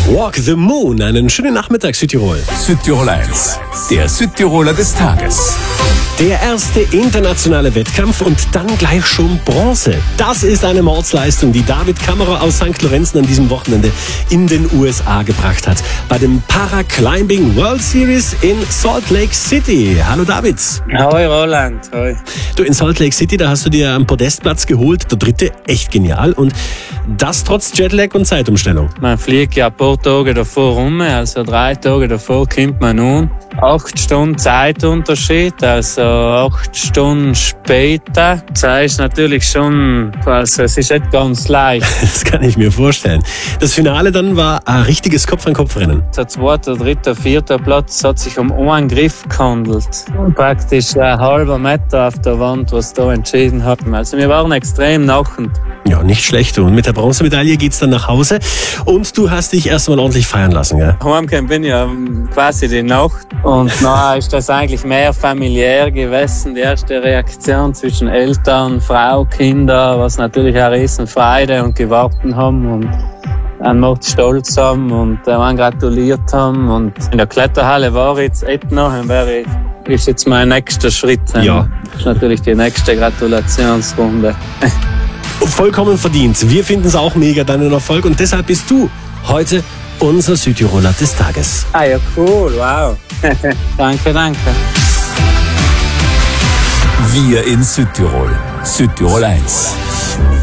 Walk the Moon, einen schönen Nachmittag Südtirol. Südtirol 1, der Südtiroler des Tages. Der erste internationale Wettkampf und dann gleich schon Bronze. Das ist eine Mordsleistung, die David Kammerer aus St. Lorenzen an diesem Wochenende in den USA gebracht hat. Bei dem Paraclimbing World Series in Salt Lake City. Hallo David. Hoi Roland, hoi. Du, in Salt Lake City, da hast du dir einen Podestplatz geholt, der dritte, echt genial. Und das trotz Jetlag und Zeitumstellung. Man fliegt ja ein paar Tage davor rum, also 3 Tage davor kommt man nun. 8 Stunden Zeitunterschied, also 8 Stunden später. Das heißt natürlich schon, also es ist nicht ganz leicht. Das kann ich mir vorstellen. Das Finale dann war ein richtiges Kopf-an-Kopf-Rennen. Der 2., 3., 4. Platz hat sich um einen Griff gehandelt. Praktisch ein halber Meter auf der Wand, was da entschieden hat. Also wir waren extrem nachend. Ja, nicht schlecht. Und mit der Bronzemedaille geht's dann nach Hause. Und du hast dich erstmal ordentlich feiern lassen, gell? Heimgekommen bin ich ja quasi die Nacht. Und nachher ist das eigentlich mehr familiär gewesen. Die erste Reaktion zwischen Eltern, Frau, Kinder, was natürlich eine riesen Freude und gewartet haben und einen Mord stolz haben und einen gratuliert haben. Und in der Kletterhalle war ich jetzt noch, ist jetzt mein nächster Schritt. Ja. Das ist natürlich die nächste Gratulationsrunde. Vollkommen verdient. Wir finden es auch mega, deinen Erfolg. Und deshalb bist du heute unser Südtiroler des Tages. Ah ja, cool, wow. Danke. Wir in Südtirol. Südtirol 1.